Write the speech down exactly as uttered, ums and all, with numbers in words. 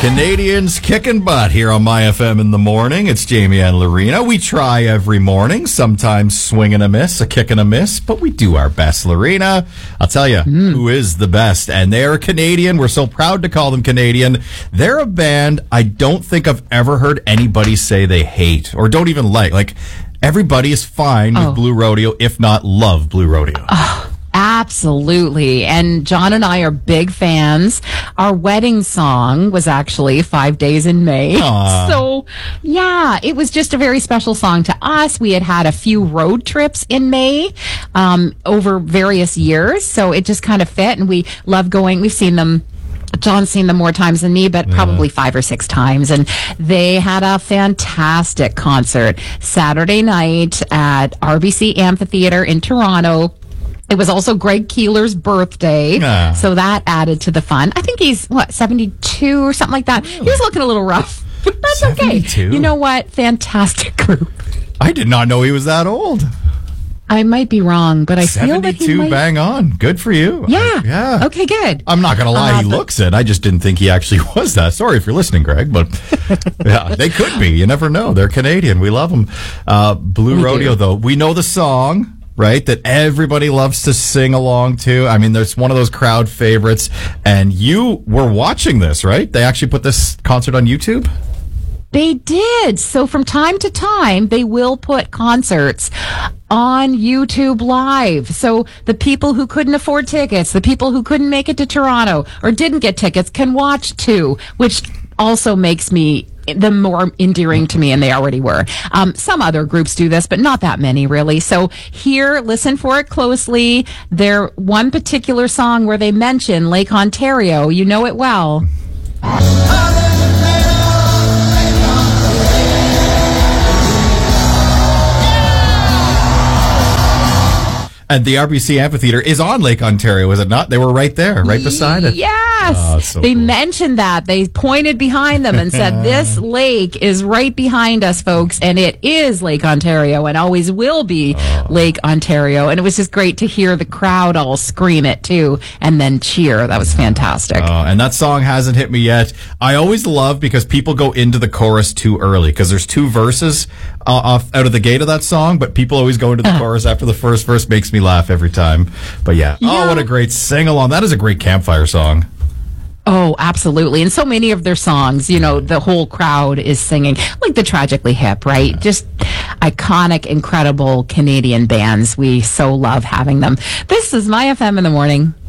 Canadians kicking butt here on My F M in the morning. It's Jamie and Lorena. We try every morning, sometimes swing and a miss, a kick and a miss, but we do our best, Lorena. I'll tell you mm. who is the best, and they're Canadian. We're so proud to call them Canadian. They're a band I don't think I've ever heard anybody say they hate or don't even like. Like, everybody is fine oh. with Blue Rodeo, if not love Blue Rodeo. Oh. Absolutely. And John and I are big fans. Our wedding song was actually Five Days in May. Aww. So, yeah, it was just a very special song to us. We had had a few road trips in May um, over various years. So it just kind of fit. And we love going. We've seen them. John's seen them more times than me, but yeah. probably five or six times. And they had a fantastic concert Saturday night at R B C Amphitheatre in Toronto. It was also Greg Keeler's birthday, ah. so that added to the fun. I think he's, what, seventy-two or something like that. Really? He was looking a little rough, but that's seventy-two? Okay. You know what? Fantastic group. I did not know he was that old. I might be wrong, but I feel that he seventy-two, might... bang on. Good for you. Yeah. I, yeah. Okay, good. I'm not going to lie, uh, he but... looks it. I just didn't think he actually was that. Sorry if you're listening, Greg, but yeah, they could be. You never know. They're Canadian. We love them. Uh, Blue we Rodeo, do. though. We know the song, right, that everybody loves to sing along to. I mean, there's one of those crowd favorites. And you were watching this, right? They actually put this concert on YouTube? They did. So from time to time, they will put concerts on YouTube Live. So the people who couldn't afford tickets, the people who couldn't make it to Toronto or didn't get tickets can watch too, which also makes me them more endearing to me, and they already were. Um, some other groups do this, but not that many, really. So here, listen for it closely. Their one particular song where they mention Lake Ontario, you know it well. And the R B C Amphitheatre is on Lake Ontario, is it not? They were right there, right beside it. Yes. Oh, so they cool. mentioned that. They pointed behind them and said, this lake is right behind us, folks, and it is Lake Ontario and always will be oh. Lake Ontario. And it was just great to hear the crowd all scream it, too, and then cheer. That was fantastic. Oh, and that song hasn't hit me yet. I always love because people go into the chorus too early because there's two verses uh, off out of the gate of that song, but people always go into the uh. chorus after the first verse. Makes me laugh every time. But yeah. yeah. Oh, what a great sing-along. That is a great campfire song. Oh, absolutely. And so many of their songs, you know, the whole crowd is singing, like the Tragically Hip, right? Yeah. Just iconic, incredible Canadian bands. We so love having them. This is My F M in the morning.